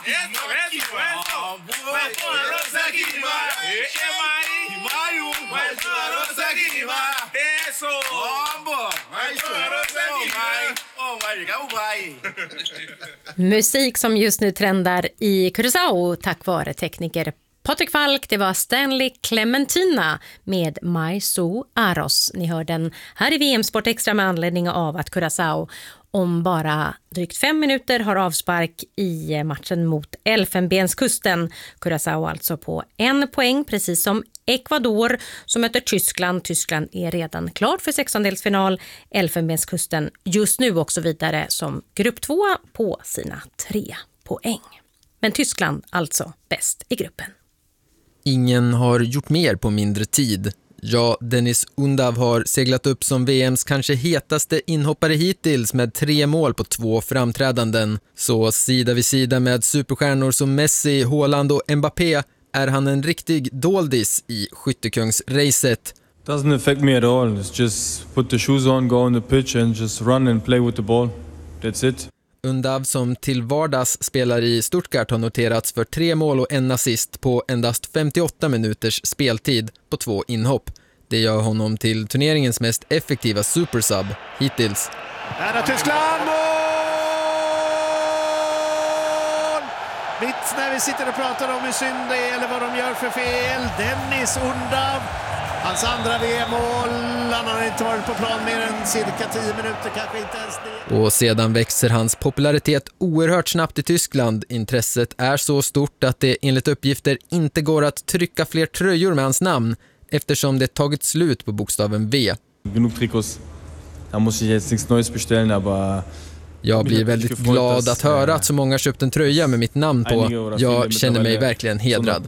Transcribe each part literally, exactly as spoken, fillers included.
Musik som just nu trendar i Curaçao tack vare tekniker Patrik Falk. Det var Stanley Clementina med My So Aros. Ni hör den här i V M Sport Extra med anledning av att Curaçao om bara drygt fem minuter har avspark i matchen mot Elfenbenskusten. Curaçao alltså på en poäng, precis som Ecuador som möter Tyskland. Tyskland är redan klar för sextondelsfinal. Elfenbenskusten just nu också vidare som grupp två på sina tre poäng. Men Tyskland alltså bäst i gruppen. Ingen har gjort mer på mindre tid. Ja, Dennis Undav har seglat upp som V M:s kanske hetaste inhoppare hittills med tre mål på två framträdanden. Så sida vid sida med superstjärnor som Messi, Haaland och Mbappé är han en riktig doldis i skyttekungsracet. Doesn't affect me at all. It's just put the shoes on, go on the pitch and just run and play with the ball. That's it. Undav som till vardags spelar i Stuttgart har noterats för tre mål och en assist på endast femtioåtta minuters speltid på två inhopp. Det gör honom till turneringens mest effektiva supersub hittills. Här är Tyskland mål! Mitt när vi sitter och pratar om hur synd det är eller vad de gör för fel. Dennis Undav. Hans andra V M-mål, han har inte varit på plan mer än cirka tio minuter, kanske inte ens det. Och sedan växer hans popularitet oerhört snabbt i Tyskland. Intresset är så stort att det enligt uppgifter inte går att trycka fler tröjor med hans namn eftersom det tagit slut på bokstaven V. Genug Trikots. Da muss ich jetzt nichts Neues bestellen, aber jag blir väldigt glad att höra att så många köpt en tröja med mitt namn på. Jag känner mig verkligen hedrad.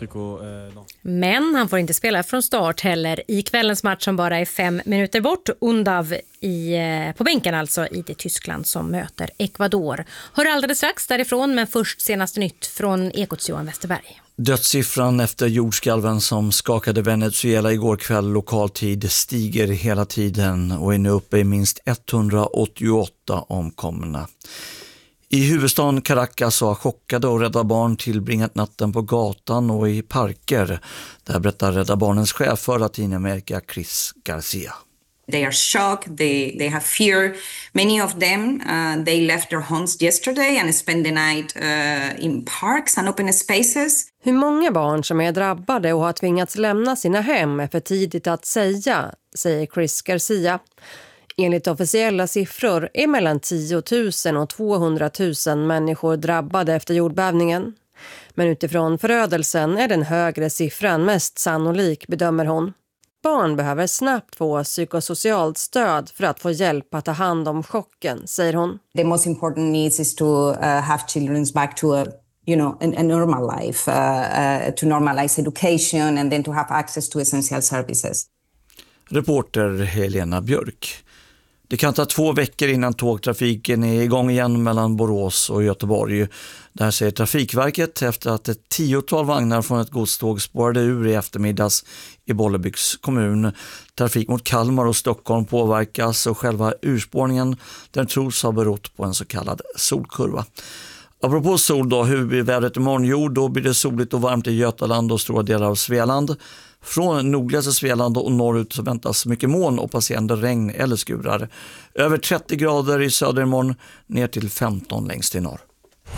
Men han får inte spela från start heller i kvällens match som bara är fem minuter bort. Undav i, på bänken alltså i det Tyskland som möter Ecuador. Hör alldeles strax därifrån, men först senaste nytt från Ekots Johan Westerberg. Dödssiffran efter jordskalven som skakade Venezuela igår kväll lokaltid stiger hela tiden och är nu uppe i minst etthundraåttioåtta omkomna. I huvudstaden Caracas har chockade och Rädda Barn tillbringat natten på gatan och i parker. Där berättar Rädda Barnens chef för Latinamerika, Chris Garcia. They are shocked, they, they have fear. Many of them, uh, they left their homes yesterday and spent the night uh, in parks and open spaces. Hur många barn som är drabbade och har tvingats lämna sina hem är för tidigt att säga, säger Chris Garcia. Enligt officiella siffror är mellan tio tusen och tvåhundratusen människor drabbade efter jordbävningen. Men utifrån förödelsen är den högre siffran mest sannolik, bedömer hon. Barn behöver snabbt få psykosocialt stöd för att få hjälp att ta hand om chocken, säger hon. The most important needs is to uh, have children back to a, you know, a, a normal life, uh, uh, to normalize education and then to have access to essential services. Reporter Helena Björk. Det kan ta två veckor innan tågtrafiken är igång igen mellan Borås och Göteborg. Där säger Trafikverket efter att ett tiotal vagnar från ett godståg spårade ur i eftermiddags i Bollebygds kommun. Trafik mot Kalmar och Stockholm påverkas och själva urspårningen den tros ha berott på en så kallad solkurva. Apropå sol då, hur blir vädret imorgon? Jo, då blir det soligt och varmt i Götaland och stora delar av Svealand. Från nordligaste Svealand och norrut så väntas mycket moln och passerande regn eller skurar. Över trettio grader i söder imorgon, ner till femton längst i norr.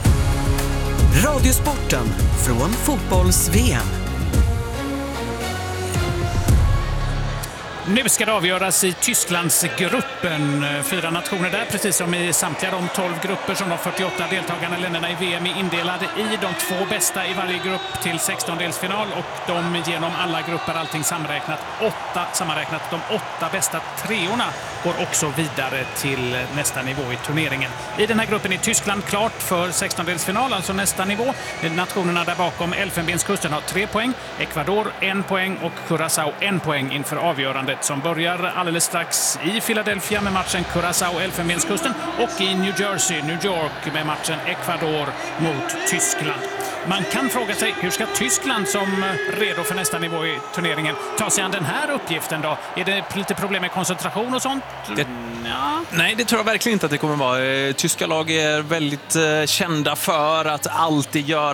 Radiosporten från fotbolls-V M. Nu ska det avgöras i Tysklands gruppen. Fyra nationer där, precis som i samtliga de tolv grupper som de fyrtioåtta deltagarna länderna i V M är indelade i. De två bästa i varje grupp till sextondelsfinal och de genom alla grupper, allting samräknat, åtta sammanräknat. De åtta bästa treorna går också vidare till nästa nivå i turneringen. I den här gruppen är Tyskland klart för sextondelsfinal, alltså nästa nivå. Nationerna där bakom Elfenbenskusten har tre poäng, Ecuador en poäng och Curaçao en poäng inför avgörandet mästerskapet som börjar alldeles strax i Philadelphia med matchen Curaçao, Elfenbenskusten, och i New Jersey, New York med matchen Ecuador mot Tyskland. Man kan fråga sig, hur ska Tyskland som redo för nästa nivå i turneringen ta sig an den här uppgiften då? Är det lite problem med koncentration och sånt? Det, ja. Nej, det tror jag verkligen inte att det kommer att vara. Tyska lag är väldigt eh, kända för att alltid göra